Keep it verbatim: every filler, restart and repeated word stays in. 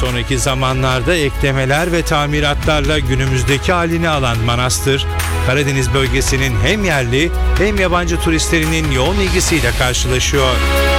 sonraki zamanlarda eklemeler ve tamiratlarla günümüzdeki halini alan manastır, Karadeniz bölgesinin hem yerli hem yabancı turistlerinin yoğun ilgisiyle karşılaşıyor.